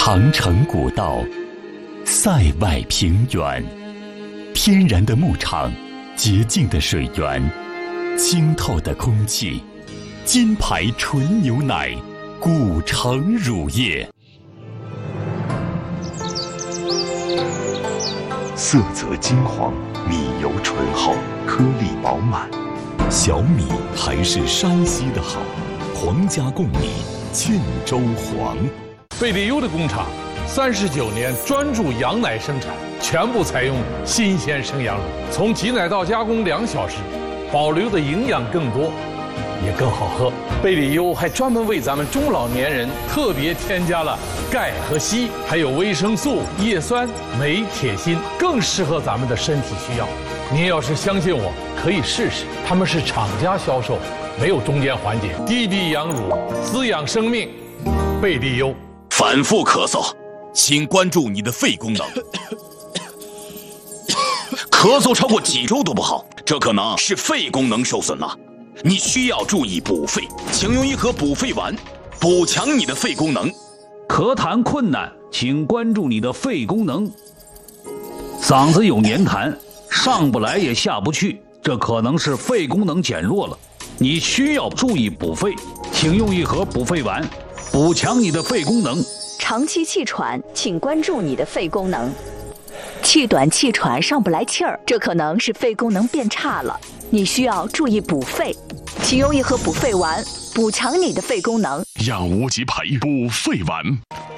长城古道，塞外平原，天然的牧场，洁净的水源，清透的空气，金牌纯牛奶，古城乳业。色泽金黄，米油醇厚，颗粒饱满。小米还是山西的好，皇家贡米，沁州黄。 贝利优的工厂39年专注羊奶生产，全部采用新鲜生羊乳，从挤奶到加工2小时，保留的营养更多，也更好喝。贝利优还专门为咱们中老年人特别添加了钙和硒，还有维生素、叶酸、镁、铁、锌，更适合咱们的身体需要。您要是相信我，可以试试，他们是厂家销售，没有中间环节。低比羊乳，滋养生命，贝利优。 反复咳嗽，请关注你的肺功能。咳嗽超过几周都不好，这可能是肺功能受损了。你需要注意补肺，请用一盒补肺丸，补强你的肺功能。 咳痰困难，请关注你的肺功能。嗓子有黏痰，上不来也下不去，这可能是肺功能减弱了。你需要注意补肺，请用一盒补肺丸，补强你的肺功能。 长期气喘，请关注你的肺功能。气短气喘上不来气儿，这可能是肺功能变差了，你需要注意补肺，请用一盒补肺丸，补强你的肺功能。 养无极培补肺丸。